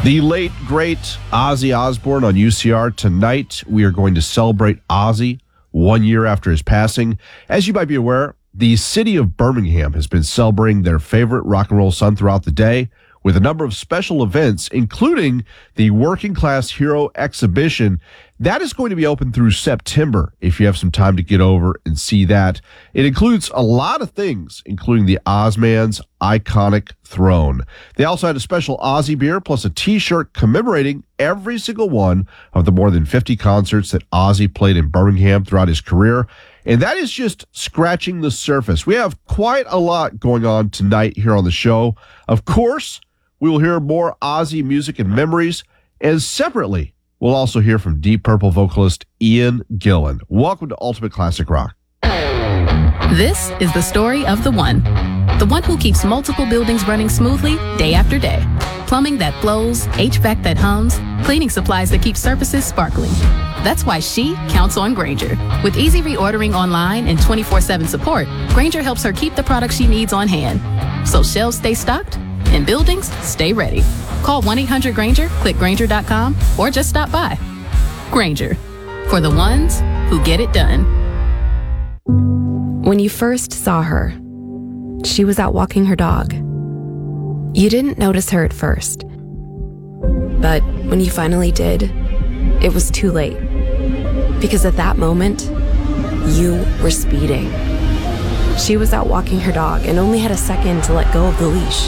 The late, great Ozzy Osbourne on UCR. Tonight, we are going to celebrate Ozzy 1 year after his passing. As you might be aware, the city of Birmingham has been celebrating their favorite rock and roll son throughout the day with a number of special events, including the Working Class Hero exhibition. That is going to be open through September if you have some time to get over and see that. It includes a lot of things, including the Ozman's iconic throne. They also had a special Ozzy beer plus a t-shirt commemorating every single one of the more than 50 concerts that Ozzy played in Birmingham throughout his career. And that is just scratching the surface. We have quite a lot going on tonight here on the show. Of course, we will hear more Ozzy music and memories, and separately, we'll also hear from Deep Purple vocalist Ian Gillan. Welcome to Ultimate Classic Rock. This is the story of the one who keeps multiple buildings running smoothly day after day. Plumbing that flows, HVAC that hums, cleaning supplies that keep surfaces sparkling. That's why she counts on Grainger. With easy reordering online and 24/7 support, Grainger helps her keep the products she needs on hand. So shelves stay stocked and buildings stay ready. Call 1-800-GRAINGER, click Grainger.com, or just stop by. Grainger, for the ones who get it done. When you first saw her, she was out walking her dog. You didn't notice her at first. But when you finally did, it was too late. Because at that moment, you were speeding. She was out walking her dog and only had a second to let go of the leash.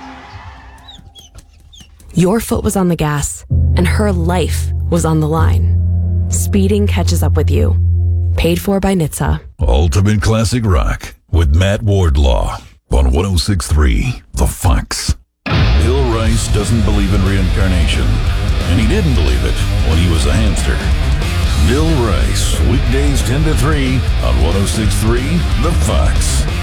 Your foot was on the gas, and her life was on the line. Speeding catches up with you. Paid for by NHTSA. Ultimate Classic Rock with Matt Wardlaw on 106.3 The Fox. Bill Rice doesn't believe in reincarnation, and he didn't believe it when he was a hamster. Bill Rice, weekdays 10 to 3 on 106.3 The Fox.